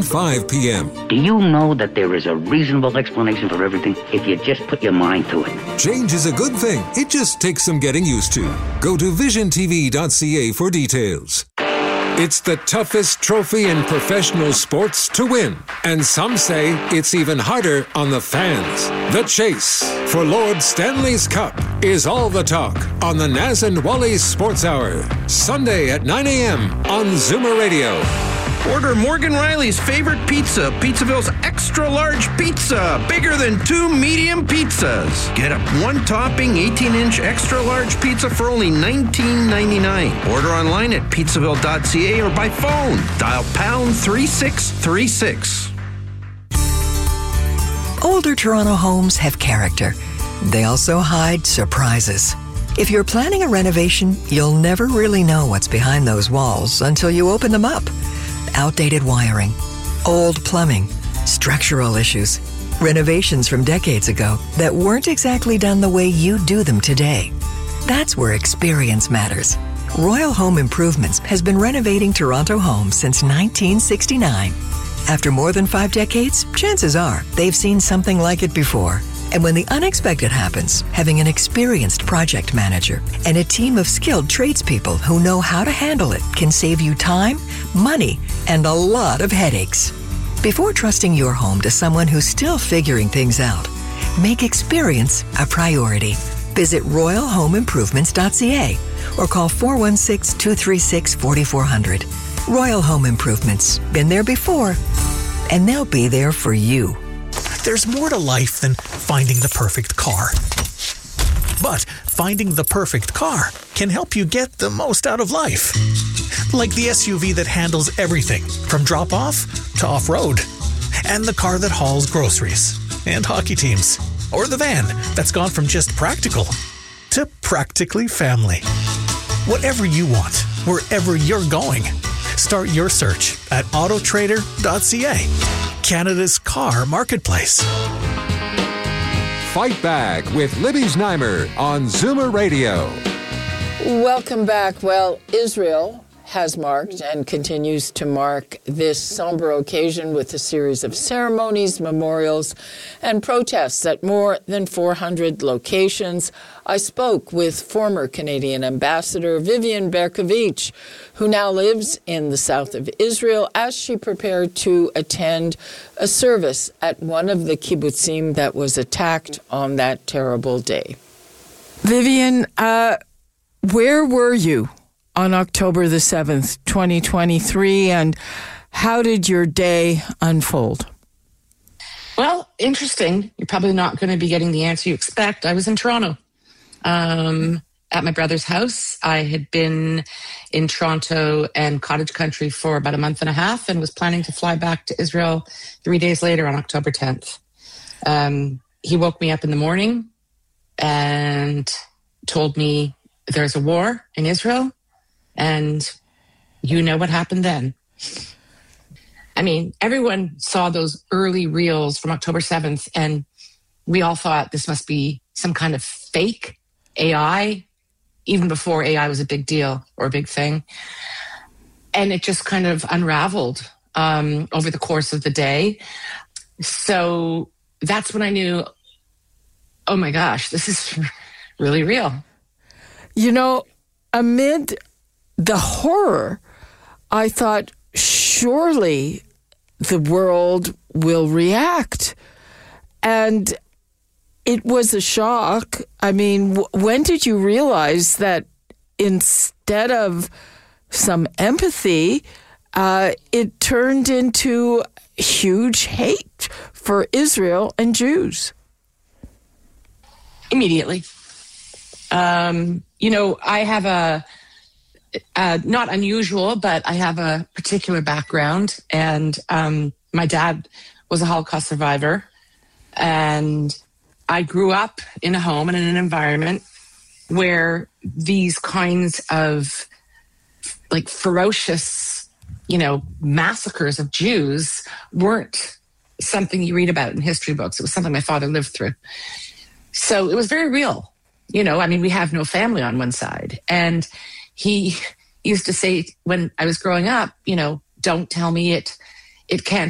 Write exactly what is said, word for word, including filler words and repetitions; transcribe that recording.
and five p.m. Do you know that there is a reasonable explanation for everything if you just put your mind to it? Change is a good thing. It just takes some getting used to. Go to vision t v dot c a for details. It's the toughest trophy in professional sports to win. And some say it's even harder on the fans. The chase for Lord Stanley's Cup is all the talk on the Naz and Wally Sports Hour. Sunday at nine a.m. on Zoomer Radio. Order Morgan Riley's favorite pizza, Pizzaville's extra large pizza, bigger than two medium pizzas. Get a one-topping eighteen inch extra large pizza for only nineteen ninety-nine. Order online at pizzaville dot c a or by phone. Dial pound three six three six. Older Toronto homes have character. They also hide surprises. If you're planning a renovation, you'll never really know what's behind those walls until you open them up. Outdated wiring, old plumbing, structural issues, renovations from decades ago that weren't exactly done the way you do them today. That's where experience matters. Royal Home Improvements has been renovating Toronto homes since nineteen sixty-nine. After more than five decades, chances are they've seen something like it before. And when the unexpected happens, having an experienced project manager and a team of skilled tradespeople who know how to handle it can save you time, money, and a lot of headaches. Before trusting your home to someone who's still figuring things out, make experience a priority. Visit royal home improvements dot c a or call four one six, two three six, four four zero zero. Royal Home Improvements. Been there before, and they'll be there for you. There's more to life than finding the perfect car. But finding the perfect car can help you get the most out of life. Like the S U V that handles everything from drop-off to off-road. And the car that hauls groceries and hockey teams. Or the van that's gone from just practical to practically family. Whatever you want, wherever you're going. Start your search at auto trader dot c a. Canada's car marketplace. Fight Back with Libby Znaimer on Zoomer Radio. Welcome back. Well, Israel has marked and continues to mark this somber occasion with a series of ceremonies, memorials, and protests at more than four hundred locations. I spoke with former Canadian Ambassador Vivian Berkovich, who now lives in the south of Israel, as she prepared to attend a service at one of the kibbutzim that was attacked on that terrible day. Vivian, uh, where were you on October the seventh, twenty twenty-three, and how did your day unfold? Well, interesting. You're probably not going to be getting the answer you expect. I was in Toronto um, at my brother's house. I had been in Toronto and cottage country for about a month and a half and was planning to fly back to Israel three days later on October tenth. Um, he woke me up in the morning and told me there's a war in Israel. And you know what happened then. I mean, everyone saw those early reels from October seventh, and we all thought this must be some kind of fake A I, even before A I was a big deal or a big thing. And it just kind of unraveled um, over the course of the day. So that's when I knew, oh my gosh, this is really real. You know, amid the horror, I thought, surely the world will react. And it was a shock. I mean, w- when did you realize that instead of some empathy, uh, it turned into huge hate for Israel and Jews? Immediately. Um, you know, I have a, uh, not unusual, but I have a particular background. And um, my dad was a Holocaust survivor. And I grew up in a home and in an environment where these kinds of like ferocious, you know, massacres of Jews weren't something you read about in history books. It was something my father lived through. So it was very real. You know, I mean, we have no family on one side. And he used to say when I was growing up, you know, don't tell me it, it can't